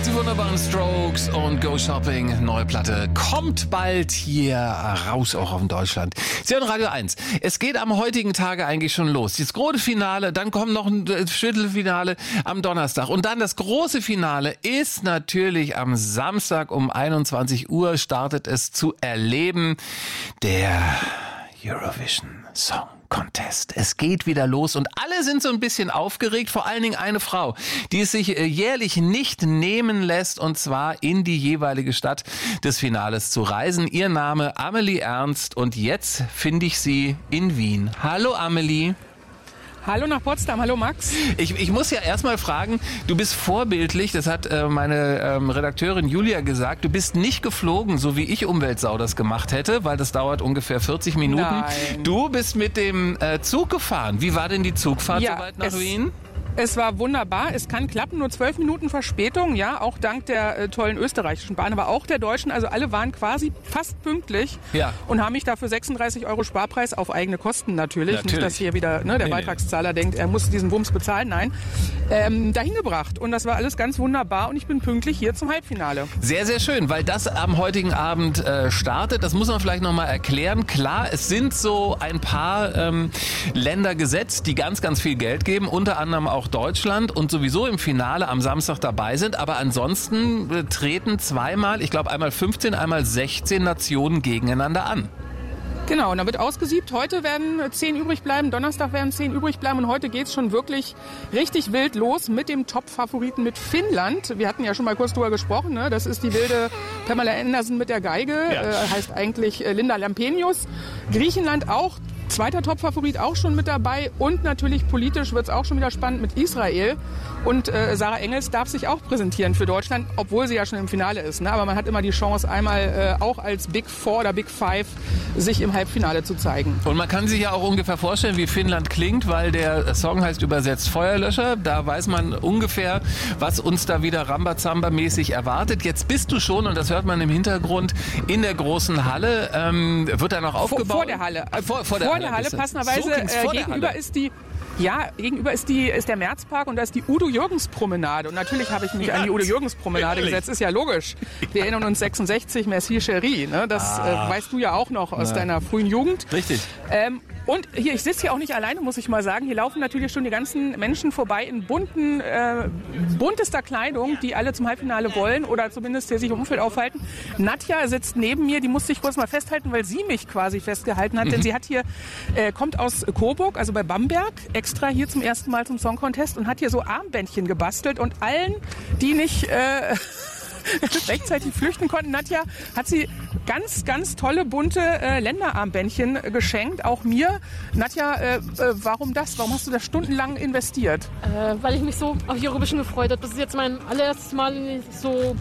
Die wunderbaren Strokes und Go Shopping. Neue Platte kommt bald hier raus, auch auf Deutschland. Sie hören Radio 1. Es geht am heutigen Tage eigentlich schon los. Das große Finale, dann kommt noch ein Viertelfinale am Donnerstag. Und dann das große Finale ist natürlich am Samstag um 21 Uhr startet es zu erleben. Der Eurovision Song Contest. Es geht wieder los und alle sind so ein bisschen aufgeregt, vor allen Dingen eine Frau, die es sich jährlich nicht nehmen lässt, und zwar in die jeweilige Stadt des Finales zu reisen. Ihr Name Amelie Ernst und jetzt finde ich sie in Wien. Hallo Amelie. Hallo nach Potsdam, hallo Max. Ich muss ja erstmal fragen, du bist vorbildlich, das hat meine Redakteurin Julia gesagt, du bist nicht geflogen, so wie ich Umweltsau das gemacht hätte, weil das dauert ungefähr 40 Minuten. Nein. Du bist mit dem Zug gefahren. Wie war denn die Zugfahrt soweit nach Wien? Es war wunderbar, es kann klappen, nur 12 Minuten Verspätung, ja, auch dank der tollen österreichischen Bahn, aber auch der deutschen, also alle waren quasi fast pünktlich und haben mich dafür 36 € Sparpreis auf eigene Kosten natürlich. Nicht, dass hier wieder der Beitragszahler denkt, er muss diesen Bums bezahlen, nein, dahin gebracht und das war alles ganz wunderbar und ich bin pünktlich hier zum Halbfinale. Sehr, sehr schön, weil das am heutigen Abend startet, das muss man vielleicht nochmal erklären. Klar, es sind so ein paar Länder gesetzt, die ganz, ganz viel Geld geben, unter anderem auch Deutschland und sowieso im Finale am Samstag dabei sind, aber ansonsten treten zweimal, ich glaube einmal 15, einmal 16 Nationen gegeneinander an. Genau, und da wird ausgesiebt. Heute werden 10 übrig bleiben, Donnerstag werden 10 übrig bleiben und heute geht's schon wirklich richtig wild los mit dem Top-Favoriten mit Finnland. Wir hatten ja schon mal kurz drüber gesprochen, ne? Das ist die wilde Pamela Anderson mit der Geige, heißt eigentlich Linda Lampenius. Griechenland auch. Zweiter Top-Favorit auch schon mit dabei und natürlich politisch wird es auch schon wieder spannend mit Israel. Und Sarah Engels darf sich auch präsentieren für Deutschland, obwohl sie ja schon im Finale ist. Ne? Aber man hat immer die Chance, einmal auch als Big Four oder Big Five sich im Halbfinale zu zeigen. Und man kann sich ja auch ungefähr vorstellen, wie Finnland klingt, weil der Song heißt übersetzt Feuerlöscher. Da weiß man ungefähr, was uns da wieder Rambazamba-mäßig erwartet. Jetzt bist du schon, und das hört man im Hintergrund, in der großen Halle. Wird da noch aufgebaut? Vor der Halle. Vor der Halle, passenderweise. Gegenüber ist der Märzpark und da ist die Udo-Jürgens-Promenade. Und natürlich habe ich mich an die Udo-Jürgens-Promenade gesetzt. Ist ja logisch. Wir erinnern uns 66, Merci Chérie. Ne? Das weißt du ja auch noch aus deiner frühen Jugend. Richtig. Und hier, ich sitze hier auch nicht alleine, muss ich mal sagen. Hier laufen natürlich schon die ganzen Menschen vorbei in buntester Kleidung, die alle zum Halbfinale wollen oder zumindest hier sich im Umfeld aufhalten. Nadja sitzt neben mir, die musste ich kurz mal festhalten, weil sie mich quasi festgehalten hat. Denn sie hat hier, kommt aus Coburg, also bei Bamberg, extra hier zum ersten Mal zum Song Contest und hat hier so Armbändchen gebastelt und allen, die nicht rechtzeitig flüchten konnten, Nadja, hat sie ganz, ganz tolle, bunte Länderarmbändchen geschenkt, auch mir. Nadja, warum das? Warum hast du da stundenlang investiert? Weil ich mich so auf Eurovision gefreut habe. Das ist jetzt mein allererstes Mal so,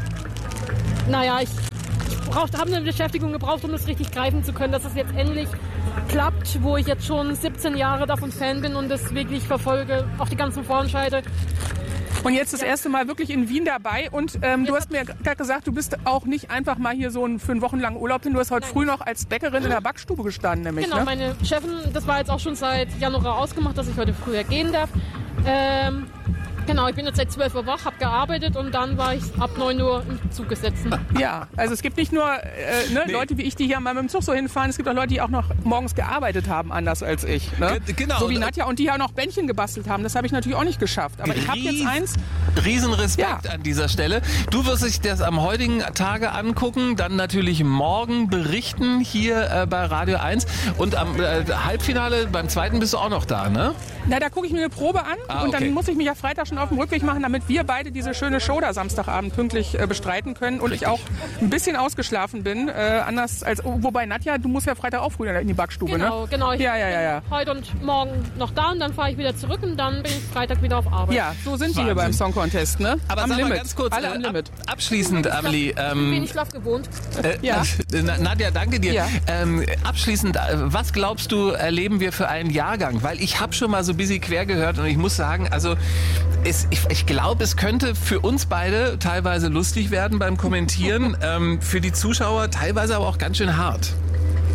ich habe eine Beschäftigung gebraucht, um das richtig greifen zu können, dass es jetzt endlich klappt, wo ich jetzt schon 17 Jahre davon Fan bin und das wirklich verfolge, auch die ganzen Vorentscheide. Und jetzt das erste Mal wirklich in Wien dabei und du hast mir gerade gesagt, du bist auch nicht einfach mal hier so für einen wochenlangen Urlaub hin, du hast heute früh noch als Bäckerin in der Backstube gestanden, nämlich. Genau, meine Chefin, das war jetzt auch schon seit Januar ausgemacht, dass ich heute früher gehen darf. Genau, ich bin jetzt seit 12 Uhr wach, habe gearbeitet und dann war ich ab 9 Uhr im Zug gesetzt. Ja, also es gibt nicht nur Leute wie ich, die hier mal mit dem Zug so hinfahren, es gibt auch Leute, die auch noch morgens gearbeitet haben, anders als ich. Ne? Genau. So wie Nadja und die ja noch Bändchen gebastelt haben, das habe ich natürlich auch nicht geschafft. Aber ich habe jetzt eins. Riesenrespekt an dieser Stelle. Du wirst dich das am heutigen Tage angucken, dann natürlich morgen berichten hier bei Radio 1 und am Halbfinale, beim zweiten bist du auch noch da, ne? Na, da gucke ich mir eine Probe an und dann muss ich mich ja Freitag schon auf dem Rückweg machen, damit wir beide diese schöne Show da Samstagabend pünktlich bestreiten können und ich auch ein bisschen ausgeschlafen bin, anders als, wobei Nadja, du musst ja Freitag auch früh in die Backstube, genau, ne? Genau, ich bin heute und morgen noch da und dann fahre ich wieder zurück und dann bin ich Freitag wieder auf Arbeit. Ja, so sind wir hier beim Song Contest, ne? Aber am sag Limit. mal ganz kurz, alle am Limit. Abschließend, Amelie. Wenig Schlaf gewohnt. Nadja, danke dir. Ja. Abschließend, was glaubst du, erleben wir für einen Jahrgang? Weil ich habe schon mal so ein bisschen quer gehört und ich muss sagen, also ich glaube, es könnte für uns beide teilweise lustig werden beim Kommentieren, für die Zuschauer teilweise aber auch ganz schön hart.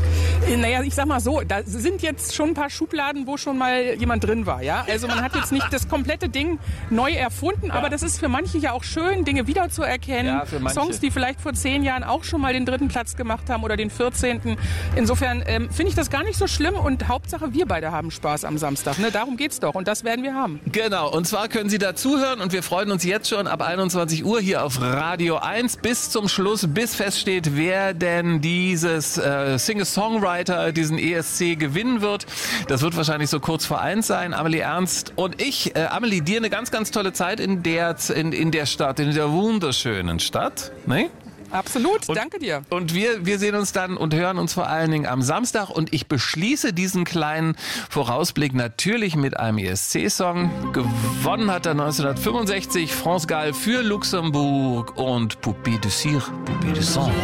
Naja, ich sag mal so, da sind jetzt schon ein paar Schubladen, wo schon mal jemand drin war, ja. Also man hat jetzt nicht das komplette Ding neu erfunden, aber das ist für manche ja auch schön, Dinge wiederzuerkennen. Ja, für manche. Songs, die vielleicht vor 10 Jahren auch schon mal den 3. Platz gemacht haben oder den 14. Insofern finde ich das gar nicht so schlimm und Hauptsache wir beide haben Spaß am Samstag. Ne? Darum geht's doch und das werden wir haben. Genau, und zwar können Sie da zuhören und wir freuen uns jetzt schon ab 21 Uhr hier auf Radio 1 bis zum Schluss, bis feststeht, wer denn dieses Singer-Songwriter, diesen ESC gewinnen wird. Das wird wahrscheinlich so kurz vor 1 sein. Amelie Ernst und ich. Amelie, dir eine ganz, ganz tolle Zeit in der Stadt, in der wunderschönen Stadt. Ne? Absolut, danke dir. Und wir sehen uns dann und hören uns vor allen Dingen am Samstag. Und ich beschließe diesen kleinen Vorausblick natürlich mit einem ESC-Song. Gewonnen hat er 1965 France Gall für Luxemburg und Poupée de Cire, Poupée de Sang.